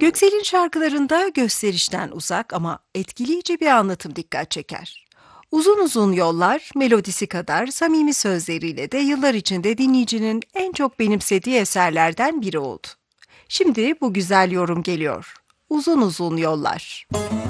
Göksel'in şarkılarında gösterişten uzak ama etkileyici bir anlatım dikkat çeker. Uzun uzun yollar, melodisi kadar samimi sözleriyle de yıllar içinde dinleyicinin en çok benimsediği eserlerden biri oldu. Şimdi bu güzel yorum geliyor. Uzun uzun yollar.